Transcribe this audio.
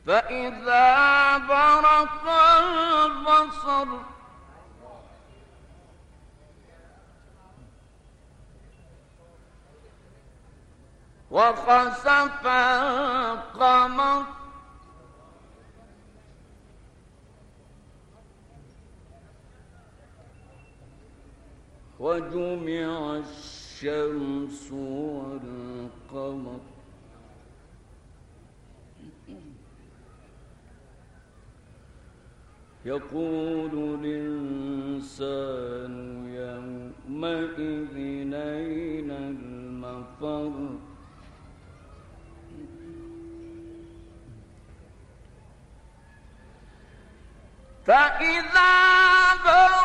فإذا برق البصر وخسف القمر وجمع الشمس والقمر يقول الإنسان يومئذ أين المفر فإذا